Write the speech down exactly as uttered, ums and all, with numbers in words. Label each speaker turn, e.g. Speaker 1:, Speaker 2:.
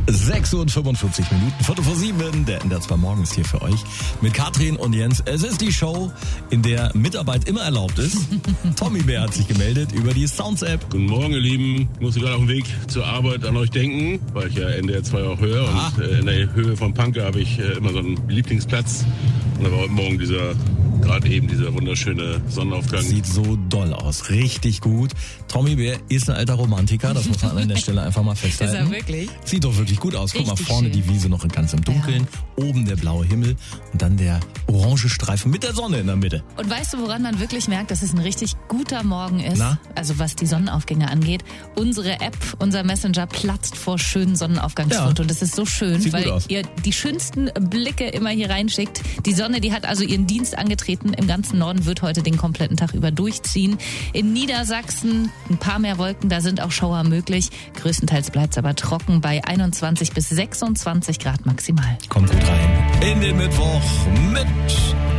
Speaker 1: sechs Uhr und fünfundvierzig Minuten, Viertel vor sieben, der N D R zwei Morgen ist hier für euch mit Katrin und Jens. Es ist die Show, in der Mitarbeit immer erlaubt ist. Tommy Bär hat sich gemeldet über die Sounds-App.
Speaker 2: Guten Morgen, ihr Lieben. Ich musste gerade auf dem Weg zur Arbeit an euch denken, weil ich ja N D R zwei auch höre.
Speaker 1: Ah.
Speaker 2: Und äh, in der Höhe vom Panke habe ich äh, immer so einen Lieblingsplatz. Und da war heute Morgen dieser, gerade eben dieser wunderschöne Sonnenaufgang.
Speaker 1: Sieht so doll aus, richtig gut. Tommy Bär ist ein alter Romantiker, das muss man an der Stelle einfach mal festhalten.
Speaker 3: Ist er wirklich?
Speaker 1: Sieht doch wirklich gut aus. Guck
Speaker 3: Richtig
Speaker 1: mal, vorne
Speaker 3: schön.
Speaker 1: die Wiese noch ganz im Dunkeln, oben der blaue Himmel und dann der orange Streifen mit der Sonne in der Mitte.
Speaker 3: Und weißt du, woran man wirklich merkt, dass es ein richtig guter Morgen ist?
Speaker 1: Na?
Speaker 3: Also was die Sonnenaufgänge angeht. Unsere App, unser Messenger platzt vor schönen Sonnenaufgangsfotos.
Speaker 1: Ja.
Speaker 3: Und das ist so schön,
Speaker 1: Sieht
Speaker 3: weil
Speaker 1: gut aus.
Speaker 3: ihr die schönsten Blicke immer hier reinschickt. Die Sonne, die hat also ihren Dienst angetreten. Im ganzen Norden wird heute den kompletten Tag über durchziehen. In Niedersachsen ein paar mehr Wolken, da sind auch Schauer möglich. Größtenteils bleibt es aber trocken bei einundzwanzig bis sechsundzwanzig Grad maximal.
Speaker 1: Kommt gut rein in den Mittwoch mit